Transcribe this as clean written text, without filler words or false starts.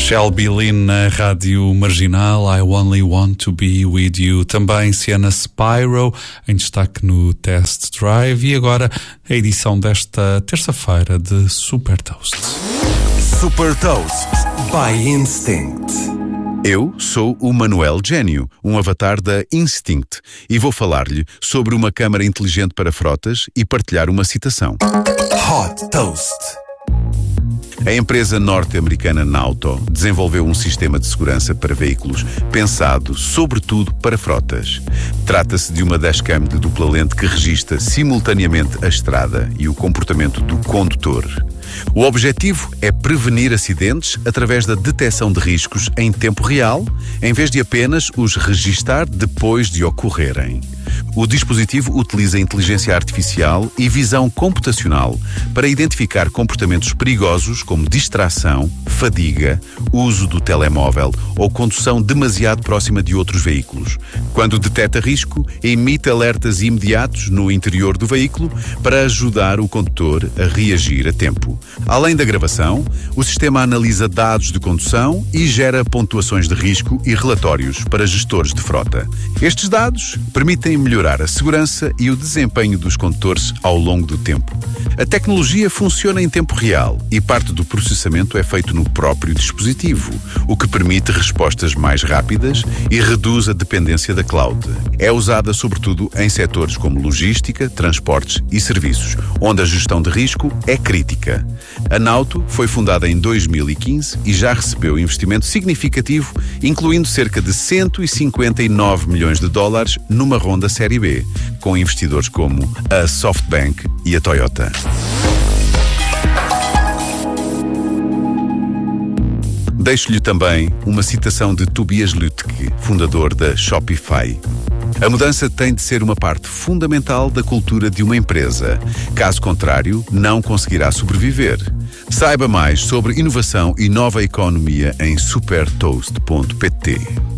Shelby Lynn na Rádio Marginal, I Only Want to Be With You. Também Sienna Spyro, em destaque no Test Drive. E agora a edição desta terça-feira de Super Toast. Super Toast by Instinct. Eu sou o Manuel Gênio, um avatar da Instinct, e vou falar-lhe sobre uma câmara inteligente para frotas e partilhar uma citação. Hot Toast. A empresa norte-americana Nauto desenvolveu um sistema de segurança para veículos pensado, sobretudo, para frotas. Trata-se de uma dashcam de dupla lente que registra simultaneamente a estrada e o comportamento do condutor. O objetivo é prevenir acidentes através da detecção de riscos em tempo real, em vez de apenas os registar depois de ocorrerem. O dispositivo utiliza inteligência artificial e visão computacional para identificar comportamentos perigosos como distração, fadiga, uso do telemóvel ou condução demasiado próxima de outros veículos. Quando detecta risco, emite alertas imediatos no interior do veículo para ajudar o condutor a reagir a tempo. Além da gravação, o sistema analisa dados de condução e gera pontuações de risco e relatórios para gestores de frota. Estes dados permitem melhorar a segurança e o desempenho dos condutores ao longo do tempo. A tecnologia funciona em tempo real e parte do processamento é feito no próprio dispositivo, o que permite respostas mais rápidas e reduz a dependência da cloud. É usada sobretudo em setores como logística, transportes e serviços, onde a gestão de risco é crítica. A Nauto foi fundada em 2015 e já recebeu investimento significativo, incluindo cerca de 159 milhões de dólares numa ronda Série B, com investidores como a SoftBank e a Toyota. Deixo-lhe também uma citação de Tobias Lütke, fundador da Shopify. A mudança tem de ser uma parte fundamental da cultura de uma empresa. Caso contrário, não conseguirá sobreviver. Saiba mais sobre inovação e nova economia em supertoast.pt.